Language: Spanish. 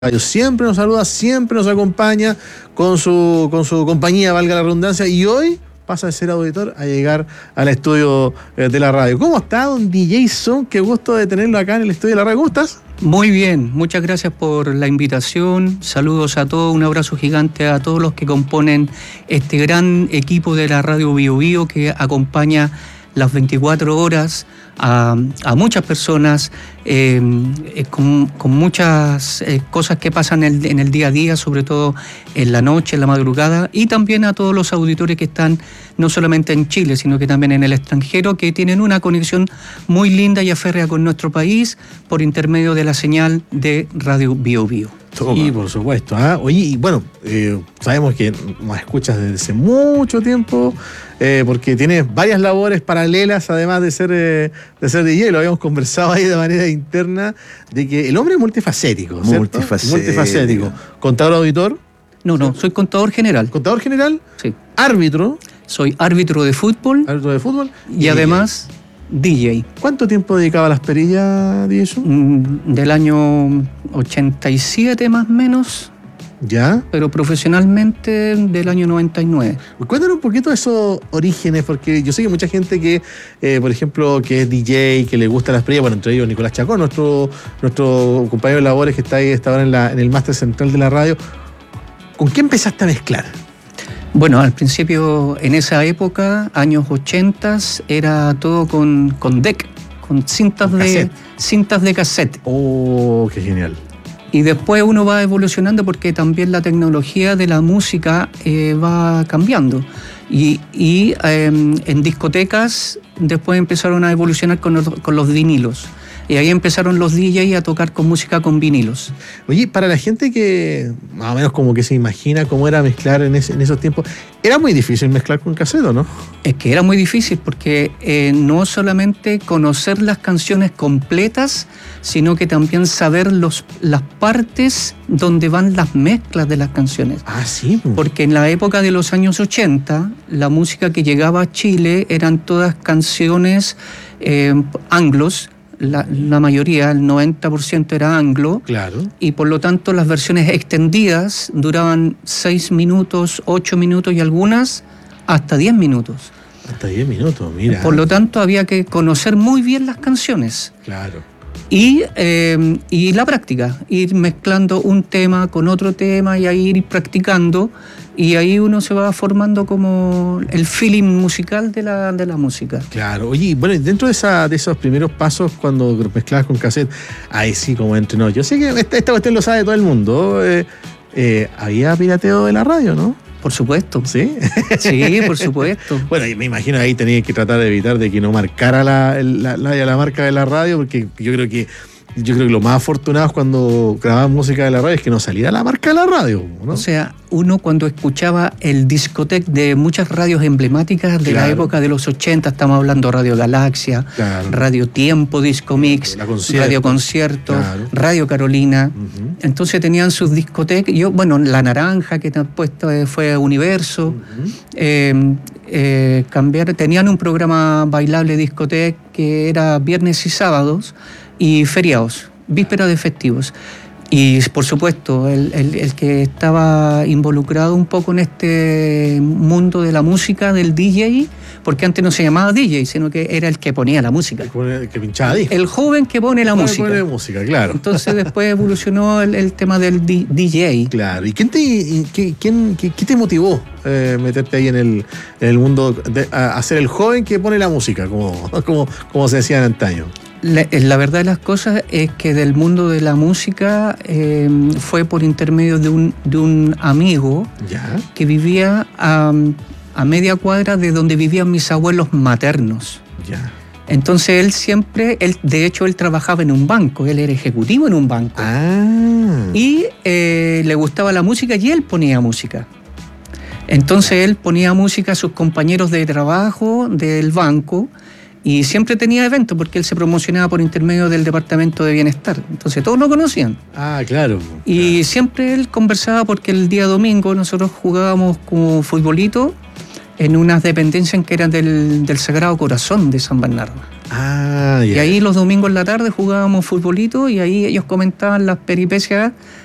Radio siempre nos saluda, siempre nos acompaña con su compañía, valga la redundancia, y hoy pasa de ser auditor a llegar al estudio de la radio. ¿Cómo está, don DJ Son? Qué gusto de tenerlo acá en el estudio de la radio. ¿Cómo estás? Muy bien, muchas gracias por la invitación. Saludos a todos, un abrazo gigante a todos los que componen este gran equipo de la Radio Bío Bío que acompaña las 24 horas a muchas personas con muchas cosas que pasan en el día a día, sobre todo en la noche, en la madrugada, y también a todos los auditores que están no solamente en Chile, sino que también en el extranjero, que tienen una conexión muy linda y aférrea con nuestro país por intermedio de la señal de Radio Bío Bío. Sí, por supuesto. Oye, y bueno, sabemos que nos escuchas desde hace mucho tiempo, porque tienes varias labores paralelas, además de ser DJ. Lo habíamos conversado ahí de manera interna, de que el hombre es multifacético, ¿cierto? Multifacético. ¿Contador auditor? No, soy contador general. ¿Contador general? Sí. ¿Árbitro? Soy árbitro de fútbol. ¿Árbitro de fútbol? Y además DJ. ¿Cuánto tiempo dedicaba a las perillas, DJ? Del año 87 más o menos. ¿Ya? Pero profesionalmente del año 99. Cuéntanos un poquito de esos orígenes, porque yo sé que mucha gente que, por ejemplo, que es DJ, que le gusta las perillas, bueno, entre ellos Nicolás Chacón, nuestro compañero de labores que está ahí, está ahora en el máster central de la radio. ¿Con qué empezaste a mezclar? Bueno, al principio, en esa época, años 80, era todo con deck, con cintas de cassette. ¡Oh, qué genial! Y después uno va evolucionando porque también la tecnología de la música va cambiando. Y en discotecas después empezaron a evolucionar con los vinilos. Y ahí empezaron los DJs a tocar con música con vinilos. Oye, para la gente que más o menos como que se imagina cómo era mezclar en esos tiempos, era muy difícil mezclar con cassette, ¿no? Es que era muy difícil porque no solamente conocer las canciones completas, sino que también saber las partes donde van las mezclas de las canciones. Ah, sí. Porque en la época de los años 80, la música que llegaba a Chile eran todas canciones anglos. La mayoría, el 90% era anglo. Claro. Y por lo tanto las versiones extendidas duraban 6 minutos, 8 minutos y algunas hasta 10 minutos. Hasta 10 minutos, mira. Por lo tanto había que conocer muy bien las canciones. Claro. Y la práctica, ir mezclando un tema con otro tema y ahí ir practicando. Y ahí uno se va formando como el feeling musical de la música. Claro. Oye, bueno, dentro de esos primeros pasos, cuando mezclabas con cassette, ahí sí, como entrenó. Yo sé que esta cuestión lo sabe todo el mundo. Había pirateo de la radio, ¿no? Por supuesto. ¿Sí? Sí, por supuesto. Bueno, y me imagino ahí tenías que tratar de evitar de que no marcara la marca de la radio, porque yo creo que lo más afortunado es cuando grababan música de la radio es que no saliera la marca de la radio, ¿no? O sea, uno cuando escuchaba el discotec de muchas radios emblemáticas de la época de los 80, estamos hablando Radio Galaxia, Radio Tiempo, Disco Mix, Radio Concierto, Radio Carolina. Entonces tenían sus discotec. La Naranja, que después fue Universo. Tenían un programa bailable discotec que era viernes y sábados, y feriados, vísperas de festivos. Y por supuesto, el que estaba involucrado un poco en este mundo de la música, del DJ, porque antes no se llamaba DJ, sino que era el que ponía la música. El que pinchaba disco. El joven que pone la música. Pone música, claro. Entonces después evolucionó el tema del DJ. Claro. ¿Y qué te motivó meterte ahí en el mundo a ser el joven que pone la música, como se decía en antaño? La verdad de las cosas es que del mundo de la música fue por intermedio de un amigo que vivía a media cuadra de donde vivían mis abuelos maternos. Ya. Entonces de hecho él trabajaba en un banco, él era ejecutivo en un banco. Ah. Y le gustaba la música y él ponía música. Entonces él ponía música a sus compañeros de trabajo del banco. Y siempre tenía eventos porque él se promocionaba por intermedio del Departamento de Bienestar. Entonces todos lo conocían. Ah, claro. Y siempre él conversaba porque el día domingo nosotros jugábamos como futbolito en unas dependencias que eran del Sagrado Corazón de San Bernardo. Ah, Y ahí los domingos en la tarde jugábamos futbolito y ahí ellos comentaban las peripecias